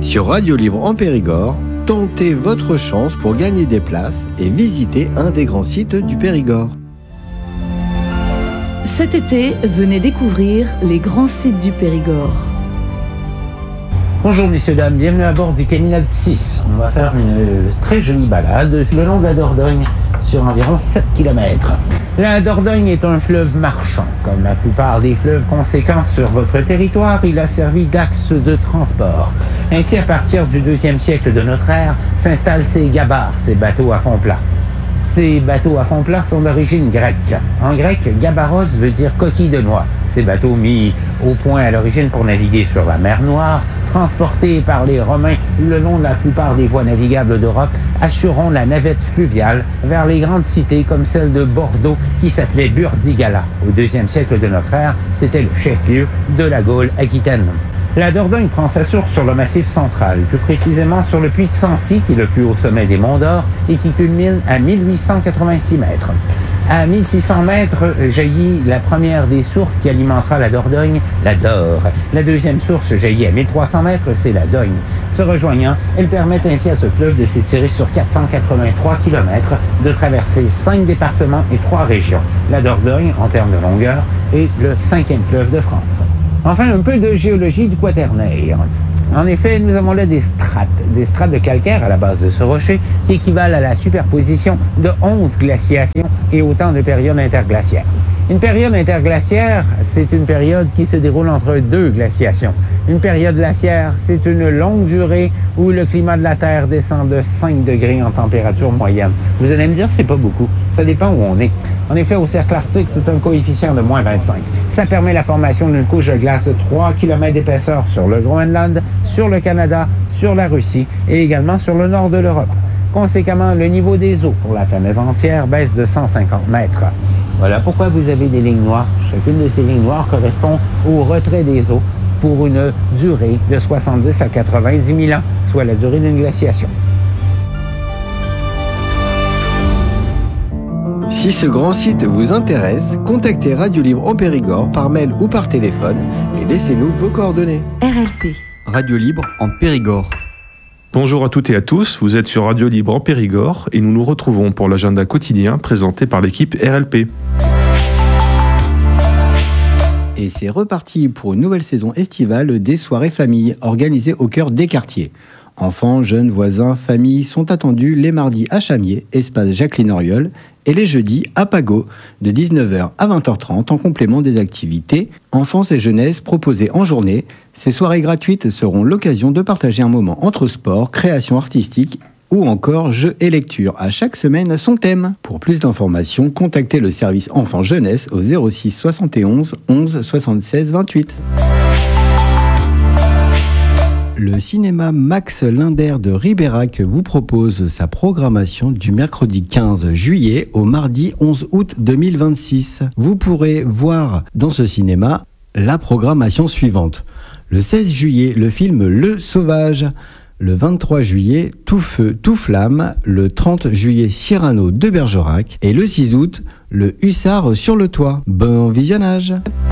Sur Radio Libre en Périgord, tentez votre chance pour gagner des places et visiter un des grands sites du Périgord. Cet été, venez découvrir les grands sites du Périgord. Bonjour messieurs, dames, bienvenue à bord du Caminade 6. On va faire une très jolie balade le long de la Dordogne sur environ 7 km. La Dordogne est un fleuve marchand. Comme la plupart des fleuves conséquents sur votre territoire, il a servi d'axe de transport. Ainsi, à partir du 2e siècle de notre ère, s'installent ces gabars, ces bateaux à fond plat. Ces bateaux à fond plat sont d'origine grecque. En grec, gabaros veut dire coquille de noix. Ces bateaux mis au point à l'origine pour naviguer sur la mer Noire, transportés par les Romains le long de la plupart des voies navigables d'Europe, assureront la navette fluviale vers les grandes cités comme celle de Bordeaux qui s'appelait Burdigala. Au 2e siècle de notre ère, c'était le chef-lieu de la Gaule aquitaine. La Dordogne prend sa source sur le Massif central, plus précisément sur le puits de Sancy, qui est le plus haut sommet des Monts d'Or et qui culmine à 1886 mètres. À 1600 mètres jaillit la première des sources qui alimentera la Dordogne, la Dore. La deuxième source jaillit à 1300 mètres, c'est la Dogne. Se rejoignant, elles permettent ainsi à ce fleuve de s'étirer sur 483 km, de traverser 5 départements et 3 régions. La Dordogne, en termes de longueur, est le 5e fleuve de France. Enfin, un peu de géologie du Quaternaire. En effet, nous avons là des strates de calcaire à la base de ce rocher qui équivalent à la superposition de 11 glaciations et autant de périodes interglaciaires. Une période interglaciaire, c'est une période qui se déroule entre 2 glaciations. Une période glaciaire, c'est une longue durée où le climat de la Terre descend de 5 degrés en température moyenne. Vous allez me dire, c'est pas beaucoup. Ça dépend où on est. En effet, au cercle arctique, c'est un coefficient de moins 25. Ça permet la formation d'une couche de glace de 3 km d'épaisseur sur le Groenland, sur le Canada, sur la Russie et également sur le nord de l'Europe. Conséquemment, le niveau des eaux pour la planète entière baisse de 150 mètres. Voilà pourquoi vous avez des lignes noires. Chacune de ces lignes noires correspond au retrait des eaux pour une durée de 70 à 90 000 ans, soit la durée d'une glaciation. Si ce grand site vous intéresse, contactez Radio Libre en Périgord par mail ou par téléphone et laissez-nous vos coordonnées. RLP. Radio Libre en Périgord. Bonjour à toutes et à tous, vous êtes sur Radio Libre en Périgord et nous nous retrouvons pour l'agenda quotidien présenté par l'équipe RLP. Et c'est reparti pour une nouvelle saison estivale des soirées famille organisées au cœur des quartiers. Enfants, jeunes, voisins, familles sont attendus les mardis à Chamiers, espace Jacqueline Auriol, et les jeudis à Pago, de 19h à 20h30 en complément des activités enfance et jeunesse proposées en journée. Ces soirées gratuites seront l'occasion de partager un moment entre sport, création artistique ou encore jeux et lecture. À chaque semaine, son thème. Pour plus d'informations, contactez le service enfants-jeunesse au 06 71 11 76 28. Le cinéma Max Linder de Ribérac vous propose sa programmation du mercredi 15 juillet au mardi 11 août 2026. Vous pourrez voir dans ce cinéma la programmation suivante. Le 16 juillet, le film Le Sauvage. Le 23 juillet, Tout Feu, Tout Flamme. Le 30 juillet, Cyrano de Bergerac. Et le 6 août, Le Hussard sur le toit. Bon visionnage!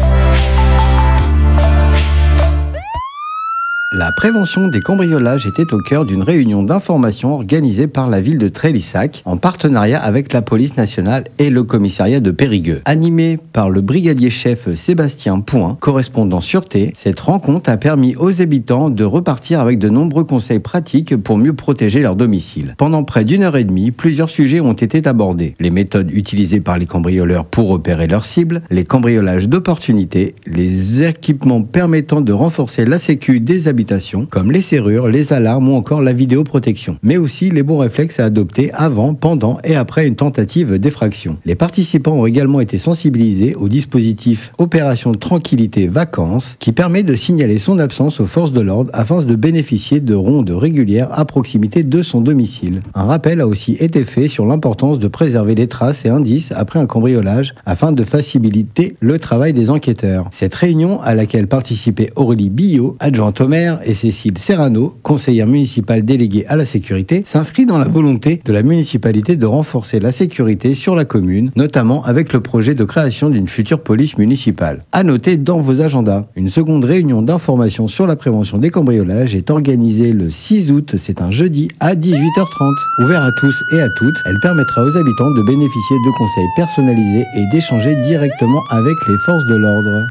La prévention des cambriolages était au cœur d'une réunion d'information organisée par la ville de Trélissac en partenariat avec la police nationale et le commissariat de Périgueux. Animée par le brigadier-chef Sébastien Point, correspondant sûreté, cette rencontre a permis aux habitants de repartir avec de nombreux conseils pratiques pour mieux protéger leur domicile. Pendant près d'une heure et demie, plusieurs sujets ont été abordés. Les méthodes utilisées par les cambrioleurs pour repérer leurs cibles, les cambriolages d'opportunité, les équipements permettant de renforcer la sécu des habitants comme les serrures, les alarmes ou encore la vidéoprotection, mais aussi les bons réflexes à adopter avant, pendant et après une tentative d'effraction. Les participants ont également été sensibilisés au dispositif Opération Tranquillité Vacances qui permet de signaler son absence aux forces de l'ordre afin de bénéficier de rondes régulières à proximité de son domicile. Un rappel a aussi été fait sur l'importance de préserver les traces et indices après un cambriolage afin de faciliter le travail des enquêteurs. Cette réunion à laquelle participait Aurélie Billot, adjointe au maire, maire et Cécile Serrano, conseillère municipale déléguée à la sécurité, s'inscrit dans la volonté de la municipalité de renforcer la sécurité sur la commune, notamment avec le projet de création d'une future police municipale. À noter dans vos agendas, une seconde réunion d'information sur la prévention des cambriolages est organisée le 6 août, c'est un jeudi à 18h30. Ouvert à tous et à toutes, elle permettra aux habitants de bénéficier de conseils personnalisés et d'échanger directement avec les forces de l'ordre.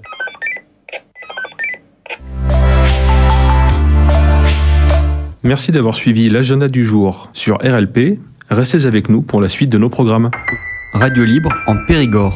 Merci d'avoir suivi l'agenda du jour sur RLP. Restez avec nous pour la suite de nos programmes. Radio libre en Périgord.